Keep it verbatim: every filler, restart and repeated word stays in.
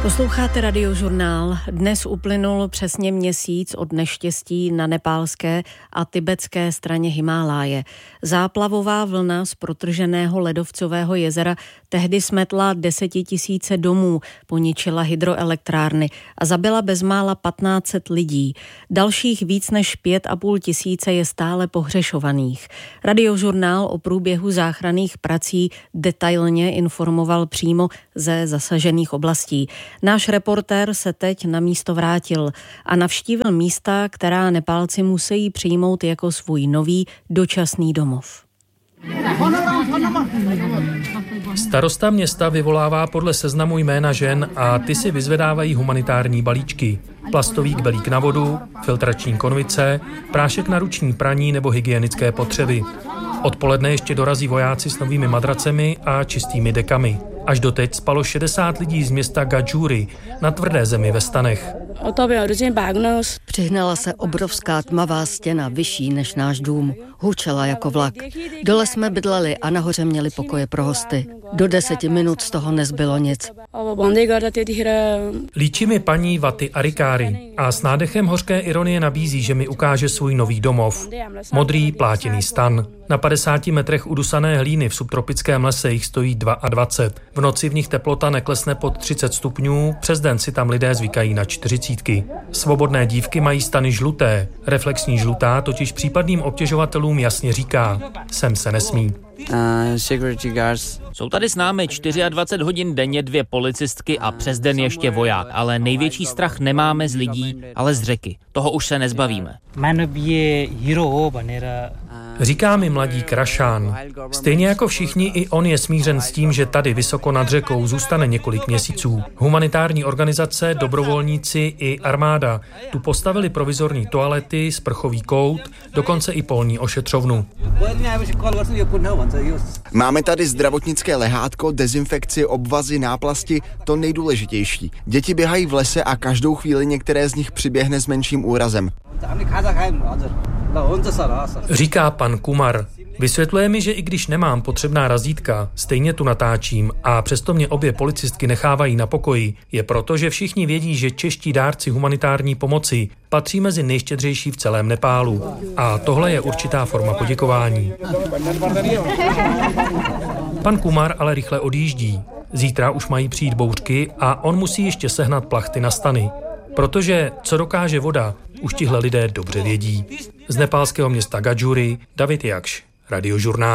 Posloucháte Radiožurnál. Dnes uplynul přesně měsíc od neštěstí na nepálské a tibetské straně Himáláje. Záplavová vlna z protrženého ledovcového jezera tehdy smetla desetitisíce domů, poničila hydroelektrárny a zabila bezmála patnáct set lidí. Dalších víc než pět a půl tisíce je stále pohřešovaných. Radiožurnál o průběhu záchranných prací detailně informoval přímo ze zasažených oblastí. Náš reportér se teď na místo vrátil a navštívil místa, která Nepálci musí přijmout jako svůj nový dočasný domov. Starosta města vyvolává podle seznamu jména žen a ty si vyzvedávají humanitární balíčky. Plastový kbelík na vodu, filtrační konvice, prášek na ruční praní nebo hygienické potřeby. Odpoledne ještě dorazí vojáci s novými madracemi a čistými dekami. Až doteď spalo šedesát lidí z města Gadžúry na tvrdé zemi ve stanech. Přihnala se obrovská tmavá stěna, vyšší než náš dům. Hučela jako vlak. Dole jsme bydleli a nahoře měli pokoje pro hosty. Do deseti minut z toho nezbylo nic. Líčí mi paní Vaty Arikáry a s nádechem hořké ironie nabízí, že mi ukáže svůj nový domov. Modrý plátěný stan. Na padesáti metrech udusané hlíny v subtropickém lese jich stojí dvacet dva. V noci v nich teplota neklesne pod třicet stupňů, přes den si tam lidé zvykají na čtyřicítky. Svobodné dívky mají stany žluté. Reflexní žlutá totiž případným obtěžovatelům jasně říká, sem se nesmí. Jsou tady s námi dvacet čtyři hodin denně dvě policistky a přes den ještě voják, ale největší strach nemáme z lidí, ale z řeky. Toho už se nezbavíme. Říká mi mladík Krašán. Stejně jako všichni, i on je smířen s tím, že tady vysoko nad řekou zůstane několik měsíců. Humanitární organizace, dobrovolníci i armáda tu postavili provizorní toalety, sprchový kout, dokonce i polní ošetřovnu. Máme tady zdravotnické lehátko, dezinfekci, obvazy, náplasti, to nejdůležitější. Děti běhají v lese a každou chvíli některé z nich přiběhne s menším úrazem. Říká pan Kumar. Vysvětluje mi, že i když nemám potřebná razítka, stejně tu natáčím a přesto mě obě policistky nechávají na pokoji, je proto, že všichni vědí, že čeští dárci humanitární pomoci patří mezi nejštědřejší v celém Nepálu. A tohle je určitá forma poděkování. Pan Kumar ale rychle odjíždí. Zítra už mají přijít bouřky a on musí ještě sehnat plachty na stany. Protože co dokáže voda, už tihle lidé dobře vědí. Z nepálského města Gadžúry David Jakš, Radiožurnál.